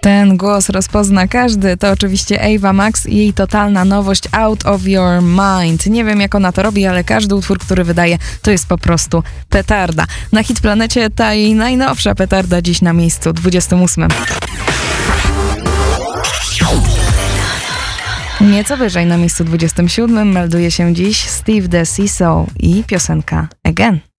Ten głos rozpozna każdy. To oczywiście Ava Max i jej totalna nowość Out of Your Mind. Nie wiem, jak ona to robi, ale każdy utwór, który wydaje, to jest po prostu petarda. Na Hit Planecie ta jej najnowsza petarda dziś na miejscu 28. Nieco wyżej na miejscu 27 melduje się dziś Steve the Seesaw i piosenka Again.